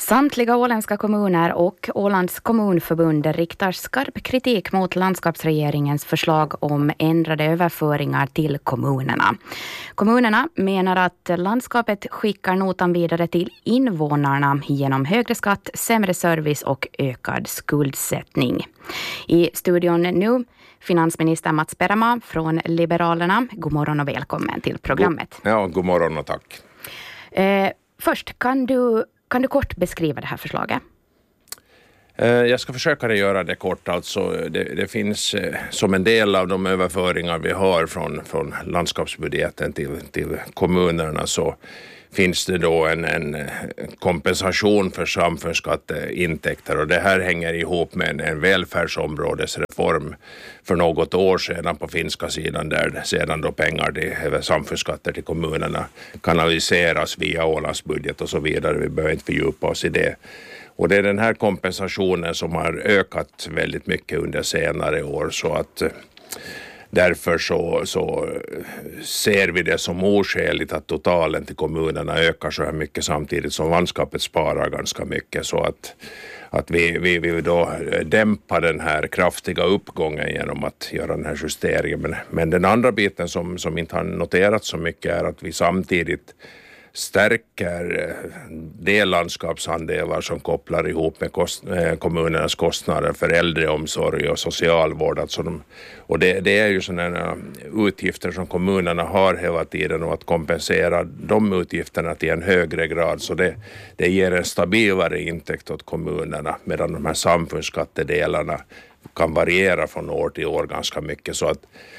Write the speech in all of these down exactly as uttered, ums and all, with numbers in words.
Samtliga åländska kommuner och Ålands kommunförbund riktar skarp kritik mot landskapsregeringens förslag om ändrade överföringar till kommunerna. Kommunerna menar att landskapet skickar notan vidare till invånarna genom högre skatt, sämre service och ökad skuldsättning. I studion nu finansminister Mats Perama från Liberalerna. God morgon och välkommen till programmet. God, ja, god morgon och tack. Eh, först, kan du, kan du kort beskriva det här förslaget? Eh, jag ska försöka göra det kort. Alltså, det, det finns eh, som en del av de överföringar vi har från, från landskapsbudgeten till, till kommunerna, så finns det då en, en kompensation för samfundsskatteintäkter, och det här hänger ihop med en, en välfärdsområdesreform för något år sedan på finska sidan, där sedan då pengar till samfundsskatter till kommunerna kanaliseras via Ålands budget och så vidare. Vi behöver inte fördjupa oss i det. Och det är den här kompensationen som har ökat väldigt mycket under senare år, så att därför så, så ser vi det som oskäligt att totalen till kommunerna ökar så här mycket samtidigt som landskapet sparar ganska mycket, så att, att vi, vi vill då dämpa den här kraftiga uppgången genom att göra den här justeringen. Men, men den andra biten som, som inte har noterats så mycket är att vi samtidigt stärker de landskapsandelar som kopplar ihop med kost, eh, kommunernas kostnader för äldreomsorg och socialvård. Alltså de, och det, det är ju sådana utgifter som kommunerna har hela tiden, och att kompensera de utgifterna till en högre grad, så det, det ger en stabilare intäkt åt kommunerna, medan de här samfundsskattedelarna kan variera från år till år ganska mycket. Så att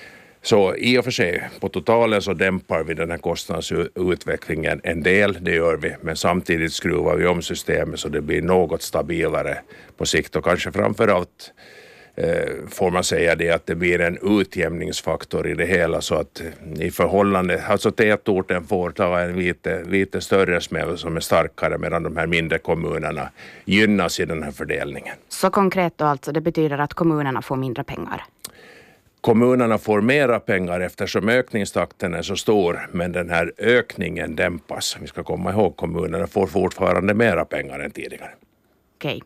Så i och för sig, på totalen så dämpar vi den här kostnadsutvecklingen en del, det gör vi, men samtidigt skruvar vi om systemet så det blir något stabilare på sikt, och kanske framförallt eh, får man säga det att det blir en utjämningsfaktor i det hela, så att i förhållande, alltså tätorten får ta en lite, lite större smäll som är starkare, medan de här mindre kommunerna gynnas i den här fördelningen. Så konkret då alltså, det betyder att kommunerna får mindre pengar? Kommunerna får mera pengar eftersom ökningstakten är så stor, men den här ökningen dämpas. Vi ska komma ihåg, kommunerna får fortfarande mera pengar än tidigare. Okej.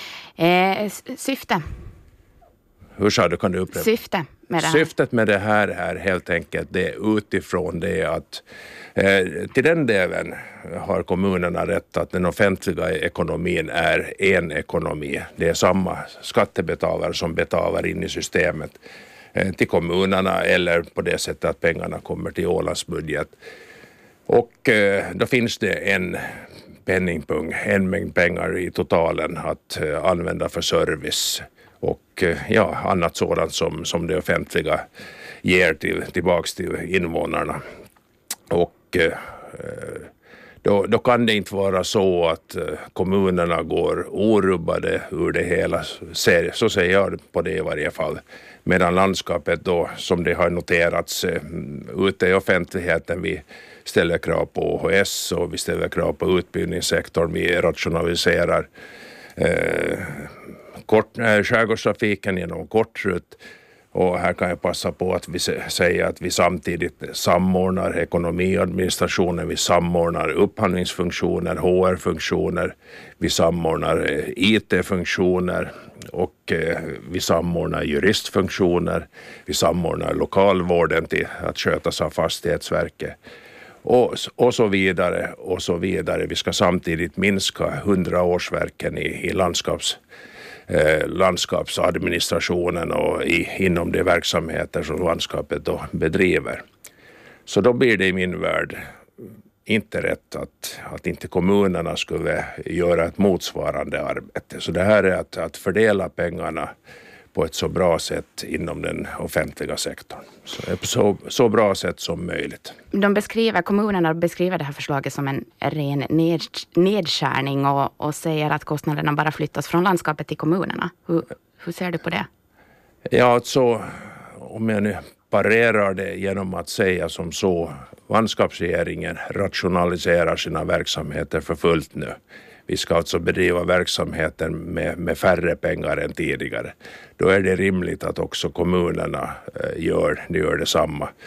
Eh, syfte? Hur sa du, kan du upprepa? Syfte med det här? Syftet med det här är helt enkelt det, utifrån det att eh, till den delen har kommunerna rätt att den offentliga ekonomin är en ekonomi. Det är samma skattebetalare som betalar in i systemet till kommunerna, eller på det sättet att pengarna kommer till Ålands budget. Och eh, då finns det en penningpung, en mängd pengar i totalen att eh, använda för service och eh, ja, annat sådant som, som det offentliga ger till, tillbaks till invånarna. Och eh, Då, då kan det inte vara så att kommunerna går orubbade ur det hela, så säger jag på det i varje fall. Medan landskapet då, som det har noterats ute i offentligheten, vi ställer krav på O H S och vi ställer krav på utbildningssektorn, vi rationaliserar eh, kort, eh, skärgårdstrafiken genom kortrut. Och här kan jag passa på att vi säger att vi samtidigt samordnar ekonomiadministrationen, vi samordnar upphandlingsfunktioner, H R-funktioner, vi samordnar I T-funktioner och vi samordnar juristfunktioner, vi samordnar lokalvården till att skötas av Fastighetsverket och, och så vidare och så vidare. Vi ska samtidigt minska hundra årsverken i, i landskaps Eh, landskapsadministrationen och i, inom de verksamheter som landskapet då bedriver. Så då blir det i min värld inte rätt att, att inte kommunerna skulle göra ett motsvarande arbete. Så det här är att, att fördela pengarna på ett så bra sätt inom den offentliga sektorn. Så, så, så bra sätt som möjligt. De beskriver, kommunerna beskriver det här förslaget som en ren ned, nedskärning och, och säger att kostnaderna bara flyttas från landskapet till kommunerna. Hur, hur ser du på det? Ja, alltså, om jag nu parerar det genom att säga som så, landskapsregeringen rationaliserar sina verksamheter för fullt nu. Vi ska alltså bedriva verksamheten med, med färre pengar än tidigare. Då är det rimligt att också kommunerna eh, gör, gör detsamma.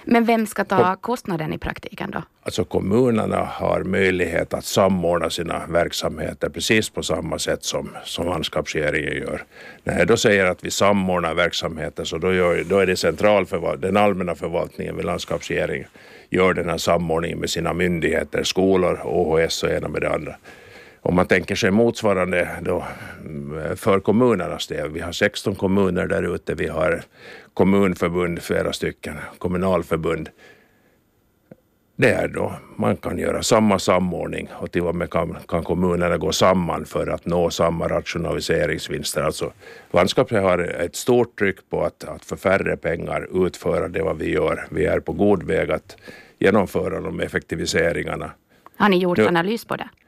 Men vem ska ta kostnaden i praktiken då? Alltså kommunerna har möjlighet att samordna sina verksamheter precis på samma sätt som, som landskapsregeringen gör. När jag då säger att vi samordnar verksamheter så då, gör, då är det central förval- den allmänna förvaltningen vid landskapsregeringen gör den här samordningen med sina myndigheter, skolor, O H S och ena med det andra. Om man tänker sig motsvarande då för kommunernas del. Vi har sexton kommuner där ute, vi har kommunförbund, flera stycken, kommunalförbund. Det är då man kan göra samma samordning och till och med kan, kan kommunerna gå samman för att nå samma rationaliseringsvinster. Alltså landskapet har ett stort tryck på att, att för färre pengar utföra det vad vi gör. Vi är på god väg att genomföra de effektiviseringarna. Har ni gjort nu, analys på det?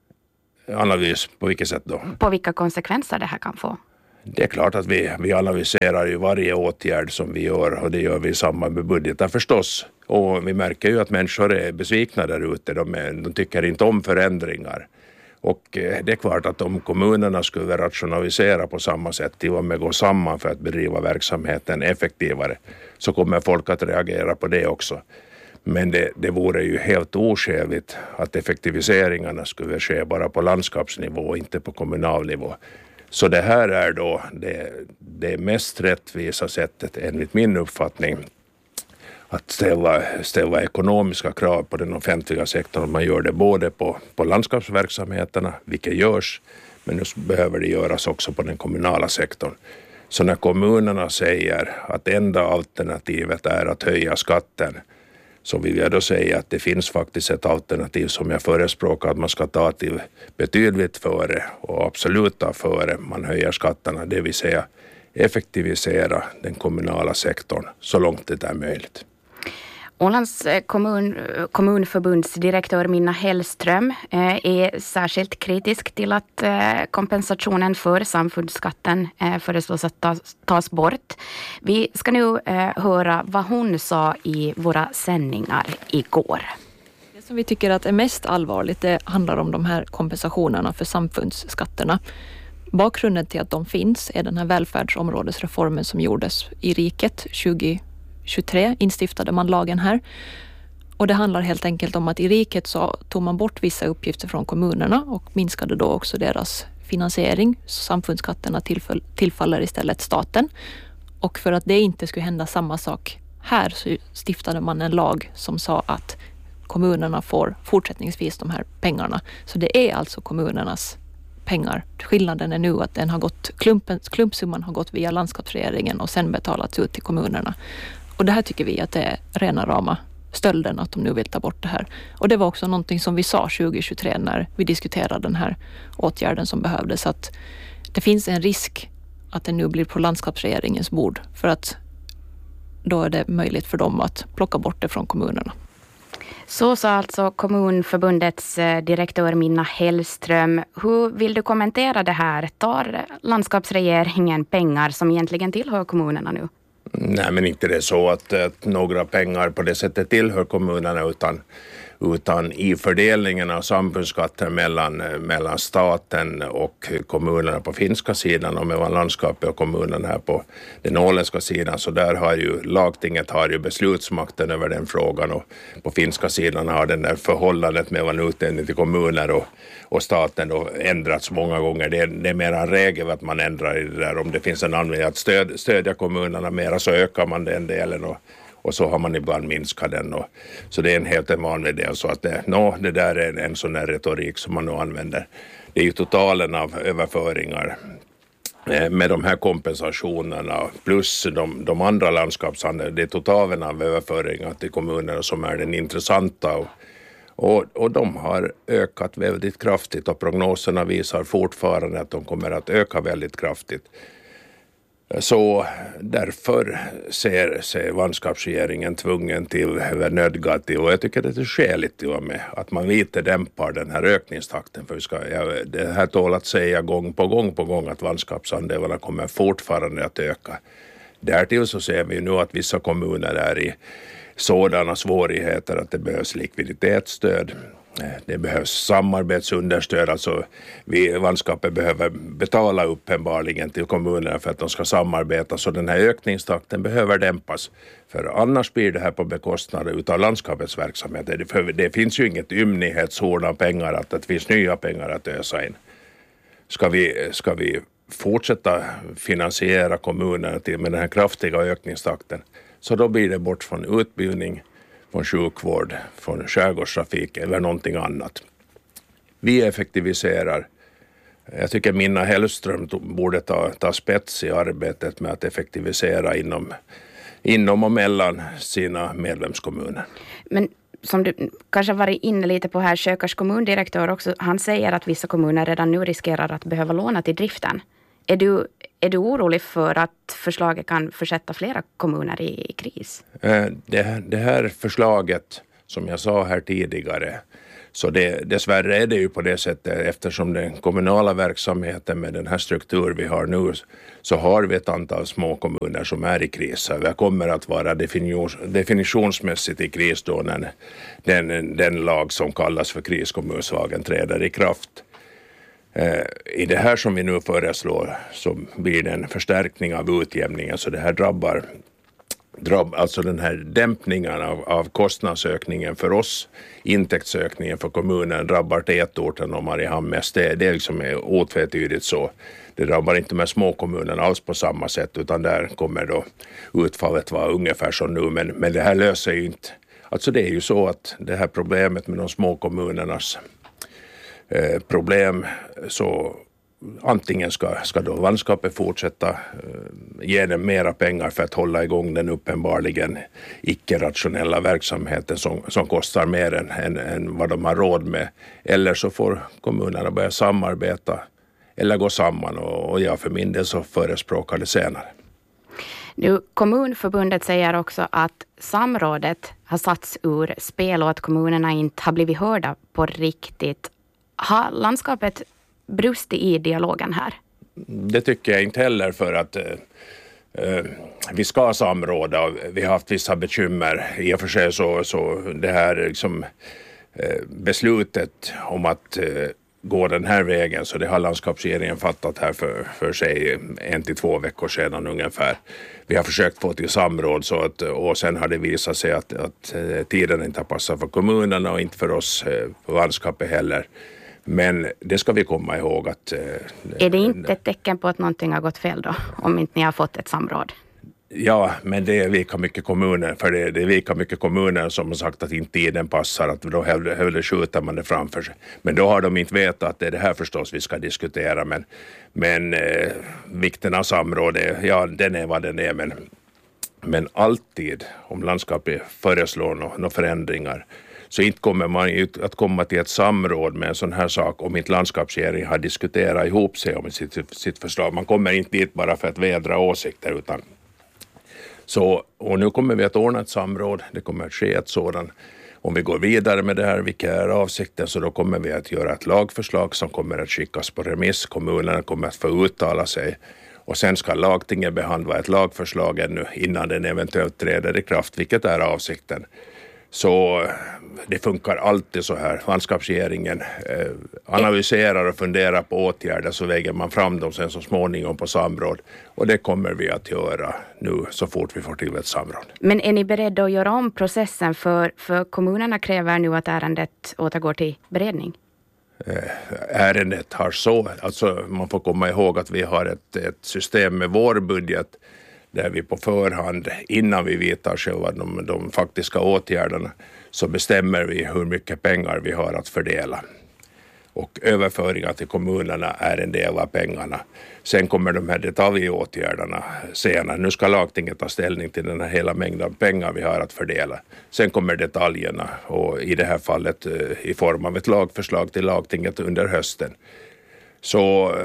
Analys på vilket sätt då? På vilka konsekvenser det här kan få? Det är klart att vi, vi analyserar ju varje åtgärd som vi gör och det gör vi i samband med budgeten förstås. Och vi märker ju att människor är besvikna där ute. De, är, de tycker inte om förändringar. Och det är klart att om kommunerna skulle rationalisera på samma sätt, till och med gå samman för att bedriva verksamheten effektivare, så kommer folk att reagera på det också. Men det, det vore ju helt oskäligt att effektiviseringarna skulle ske bara på landskapsnivå och inte på kommunal nivå. Så det här är då det, det mest rättvisa sättet enligt min uppfattning att ställa, ställa ekonomiska krav på den offentliga sektorn. Man gör det både på, på landskapsverksamheterna, vilket görs, men nu behöver det göras också på den kommunala sektorn. Så när kommunerna säger att enda alternativet är att höja skatten, så vill jag då säga att det finns faktiskt ett alternativ som jag förespråkar att man ska ta till betydligt före och absolut ta före man höjer skatterna, det vill säga effektivisera den kommunala sektorn så långt det är möjligt. Ålands kommun, kommunförbundsdirektör Minna Hellström är särskilt kritisk till att kompensationen för samfundsskatten föreslås att tas, tas bort. Vi ska nu höra vad hon sa i våra sändningar igår. Det som vi tycker att är mest allvarligt, det handlar om de här kompensationerna för samfundsskatterna. Bakgrunden till att de finns är den här välfärdsområdesreformen som gjordes i riket tjugo tjugotre, instiftade man lagen här. Och det handlar helt enkelt om att i riket så tog man bort vissa uppgifter från kommunerna och minskade då också deras finansiering. Samfundsskatterna tillfall, tillfaller istället staten. Och för att det inte skulle hända samma sak här så stiftade man en lag som sa att kommunerna får fortsättningsvis de här pengarna. Så det är alltså kommunernas pengar. Skillnaden är nu att den har gått, klumpen, klumpsumman har gått via landskapsregeringen och sen betalats ut till kommunerna. Och det här tycker vi att det är rena rama stölden att de nu vill ta bort det här. Och det var också någonting som vi sa tjugo tjugotre när vi diskuterade den här åtgärden som behövdes. Att det finns en risk att det nu blir på landskapsregeringens bord för att då är det möjligt för dem att plocka bort det från kommunerna. Så sa alltså Kommunförbundets direktör Minna Hellström. Hur vill du kommentera det här? Tar landskapsregeringen pengar som egentligen tillhör kommunerna nu? Nej, men inte det är så att, att några pengar på det sättet tillhör kommunerna utan, utan i fördelningen av samfundsskatter mellan, mellan staten och kommunerna på finska sidan och mellan landskapet och kommunerna här på den åländska sidan, så där har ju lagtinget har ju beslutsmakten över den frågan och på finska sidan har den där förhållandet mellan utdelning till kommuner och, och staten då ändrats många gånger. Det är, det är mer en regel att man ändrar i det där. Om det finns en anledning att stöd, stödja kommunerna mera så ökar man den delen och Och så har man ibland minskat den. Och, så det är en helt en vanlig del. Så att det, no, det där är en, en sån här retorik som man nu använder. Det är ju totalen av överföringar eh, med de här kompensationerna plus de, de andra landskapshandel. Det är totalen av överföringar till kommunerna som är den intressanta. Och, och, och de har ökat väldigt kraftigt och prognoserna visar fortfarande att de kommer att öka väldigt kraftigt. Så därför ser, ser landskapsregeringen tvungen till, eller nödgad till, och jag tycker det är skäligt till och med, att man lite dämpar den här ökningstakten. För vi ska, ja, det här tål att säga gång på gång på gång att landskapsandelarna kommer fortfarande att öka. Därtill så ser vi nu att vissa kommuner är i sådana svårigheter att det behövs likviditetsstöd. Det behövs samarbetsunderstöd, alltså vi landskapet behöver betala uppenbarligen till kommunerna för att de ska samarbeta, så den här ökningstakten behöver dämpas, för annars blir det här på bekostnad utav landskapets verksamhet. Det, det finns ju inget ymnighetshorn av pengar att det finns nya pengar att ösa in. Ska vi, ska vi fortsätta finansiera kommunerna till med den här kraftiga ökningstakten, så då blir det bort från utbildning, från sjukvård, från skärgårdstrafik eller någonting annat. Vi effektiviserar. Jag tycker Minna Hellström borde ta, ta spets i arbetet med att effektivisera inom, inom och mellan sina medlemskommuner. Men som du kanske varit inne lite på här, Kökars kommundirektör också, han säger att vissa kommuner redan nu riskerar att behöva låna till driften. Är du, är du orolig för att förslaget kan försätta flera kommuner i, i kris? Det, det här förslaget, som jag sa här tidigare, så det, dessvärre är det ju på det sättet, eftersom den kommunala verksamheten med den här struktur vi har nu, så har vi ett antal små kommuner som är i kris. Vi kommer att vara definitions, definitionsmässigt i kris då när den, den lag som kallas för kriskommunslagen träder i kraft. I det här som vi nu föreslår så blir det en förstärkning av utjämningen, så det här drabbar, drabb, alltså den här dämpningen av, av kostnadsökningen för oss, intäktsökningen för kommunen drabbar tätorten och Mariehamn mest. Det, det liksom är otvetydigt så. Det drabbar inte med små kommunerna alls på samma sätt, utan där kommer då utfallet vara ungefär som nu, men, men det här löser ju inte. Alltså det är ju så att det här problemet med de små kommunernas Eh, problem, så antingen ska, ska då landskapet fortsätta eh, ge dem mera pengar för att hålla igång den uppenbarligen icke-rationella verksamheten som, som kostar mer än, än, än vad de har råd med, eller så får kommunerna börja samarbeta eller gå samman, och, och jag för min del så förespråkar det senare. Nu, Kommunförbundet säger också att samrådet har satts ur spel och att kommunerna inte har blivit hörda på riktigt. Har landskapet brustit i dialogen här? Det tycker jag inte heller, för att eh, vi ska samråda. Vi har haft vissa bekymmer. I och för sig så, så det här liksom, eh, beslutet om att eh, gå den här vägen, så det har landskapsregeringen fattat här för, för sig en till två veckor sedan ungefär. Vi har försökt få till samråd, så att, och sen har det visat sig att, att tiden inte har passat för kommunerna och inte för oss på landskapet heller. Men det ska vi komma ihåg att... Är det inte ett tecken på att någonting har gått fel då, om inte ni har fått ett samråd? Ja, men det är lika mycket kommuner, för det, det är lika mycket kommuner som har sagt att inte tiden passar, att då hellre, hellre skjuter man det framför sig. Men då har de inte vetat att det är det här förstås vi ska diskutera, men, men eh, vikten av samråd, ja, den är vad den är, men, men alltid om landskapet föreslår några no, förändringar, så inte kommer man ut att komma till ett samråd med en sån här sak om inte landskapsregeringen har diskuterat ihop sig om sitt, sitt förslag. Man kommer inte dit bara för att vädra åsikter, utan så, och nu kommer vi att ordna ett samråd. Det kommer att ske ett sådant. Om vi går vidare med det här, vilka är avsikten, så då kommer vi att göra ett lagförslag som kommer att skickas på remiss. Kommunerna kommer att få uttala sig. Och sen ska lagtinget behandla ett lagförslag ännu innan den eventuellt träder i kraft, vilket är avsikten. Så det funkar alltid så här. Landskapsregeringen eh, analyserar och funderar på åtgärder, så lägger man fram dem sen så småningom på samråd. Och det kommer vi att göra nu så fort vi får till ett samråd. Men är ni beredda att göra om processen, för, för kommunerna kräver nu att ärendet återgår till beredning? Eh, ärendet har så, alltså man får komma ihåg att vi har ett, ett system med vår budget där vi på förhand, innan vi vidtar själva de, de faktiska åtgärderna, så bestämmer vi hur mycket pengar vi har att fördela. Och överföringar till kommunerna är en del av pengarna. Sen kommer de här detaljåtgärderna senare. Nu ska lagtinget ta ställning till den här hela mängden pengar vi har att fördela. Sen kommer detaljerna, och i det här fallet i form av ett lagförslag till lagtinget under hösten. Så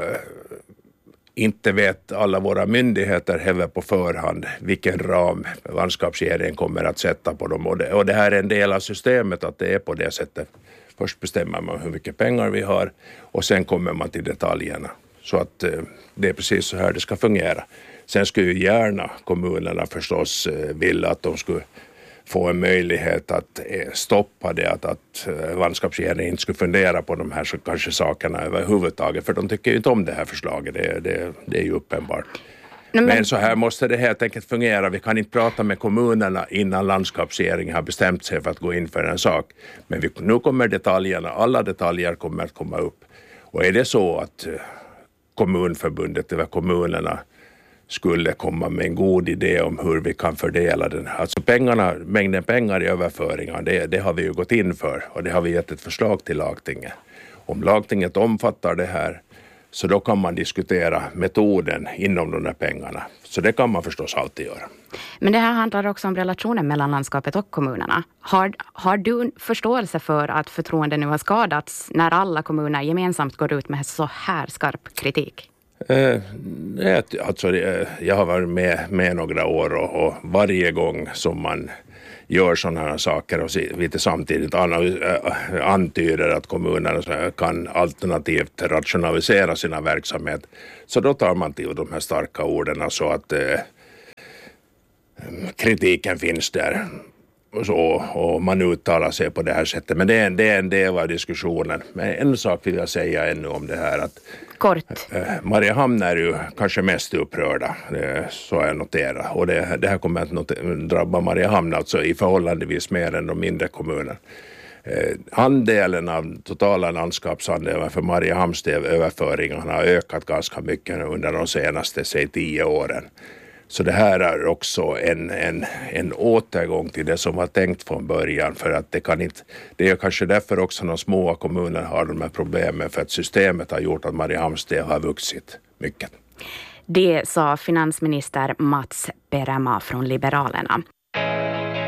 inte vet alla våra myndigheter heller på förhand vilken ram landskapsregeringen kommer att sätta på dem. Och det, och det här är en del av systemet, att det är på det sättet. Först bestämmer man hur mycket pengar vi har, och sen kommer man till detaljerna. Så att eh, det är precis så här det ska fungera. Sen skulle ju gärna kommunerna förstås eh, vilja att de skulle få en möjlighet att stoppa det, att, att landskapsregeringen inte skulle fundera på de här så kanske sakerna överhuvudtaget, för de tycker ju inte om det här förslaget, det, det, det är ju uppenbart. Men, men så här måste det helt enkelt fungera. Vi kan inte prata med kommunerna innan landskapsregeringen har bestämt sig för att gå in för en sak. Men vi, nu kommer detaljerna, alla detaljer kommer att komma upp. Och är det så att kommunförbundet eller kommunerna skulle komma med en god idé om hur vi kan fördela den. Alltså pengarna, mängden pengar i överföringar, det, det har vi ju gått in för och det har vi gett ett förslag till lagtinget. Om lagtinget omfattar det här, så då kan man diskutera metoden inom de där pengarna. Så det kan man förstås alltid göra. Men det här handlar också om relationen mellan landskapet och kommunerna. Har, har du förståelse för att förtroende nu har skadats när alla kommuner gemensamt går ut med så här skarp kritik? Eh, alltså, jag har varit med, med några år och, och varje gång som man gör sådana här saker och lite samtidigt antyder att kommunerna kan alternativt rationalisera sina verksamhet, så då tar man till de här starka orden så att eh, kritiken finns där och, så, och man uttalar sig på det här sättet. Men det är, det är en del av diskussionen. Men en sak vill jag säga ännu om det här, att kort. Mariehamn är ju kanske mest upprörda, så har jag noterat. Och det, det här kommer att not- drabba Mariehamn alltså i förhållandevis mer än de mindre kommunerna. Eh, andelen av totala landskapsandelen för Mariehamns överföringarna har ökat ganska mycket under de senaste, säg tio åren. Så det här är också en, en, en återgång till det som var tänkt från början, för att det kan inte, det är kanske därför också de små kommuner har de här problemen, för att systemet har gjort att Mariehamns del har vuxit mycket. Det sa finansminister Mats Perama från Liberalerna.